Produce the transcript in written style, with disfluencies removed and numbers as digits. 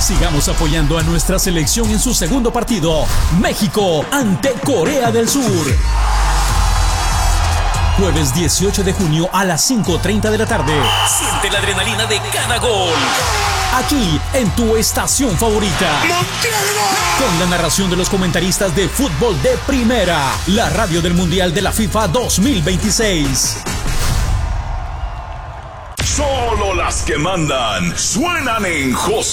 Sigamos apoyando a nuestra selección en su segundo partido. México ante Corea del Sur. Jueves 18 de junio a las 5:30 de la tarde. Siente la adrenalina de cada gol. Aquí, en tu estación favorita. Con la narración de los comentaristas de fútbol de primera. La radio del Mundial de la FIFA 2026. Solo las que mandan suenan en José